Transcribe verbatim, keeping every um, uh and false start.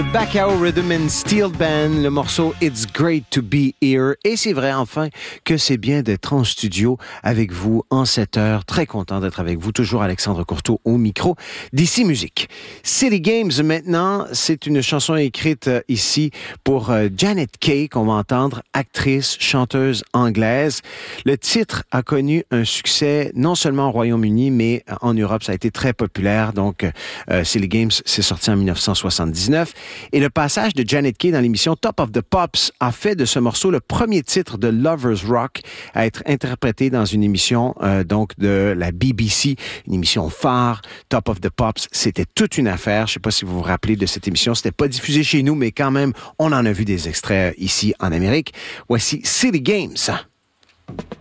Bacao Rhythm and Steel Band, le morceau It's Great to Be Here. Et c'est vrai, enfin, que c'est bien d'être en studio avec vous en cette heure. Très content d'être avec vous. Toujours Alexandre Courteau au micro d'Ici Musique. City Games, maintenant, c'est une chanson écrite ici pour Janet Kay, qu'on va entendre, actrice, chanteuse anglaise. Le titre a connu un succès non seulement au Royaume-Uni, mais en Europe, ça a été très populaire. Donc, euh, City Games, c'est sorti en dix-neuf cent soixante-dix-neuf. Et le passage de Janet Kay dans l'émission Top of the Pops a fait de ce morceau le premier titre de Lovers Rock à être interprété dans une émission euh, donc de la B B C, une émission phare. Top of the Pops, c'était toute une affaire. Je ne sais pas si vous vous rappelez de cette émission. C'était pas diffusé chez nous, mais quand même, on en a vu des extraits ici en Amérique. Voici City Games.